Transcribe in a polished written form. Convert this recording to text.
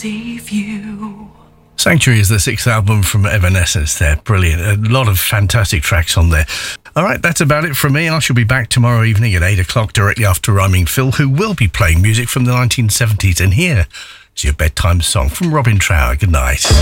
save you. Sanctuary is the sixth album from Evanescence there. Brilliant. A lot of fantastic tracks on there. All right, that's about it from me. I shall be back tomorrow evening at 8 o'clock directly after Rhyming Phil, who will be playing music from the 1970s. And here is your bedtime song from Robin Trower. Good night.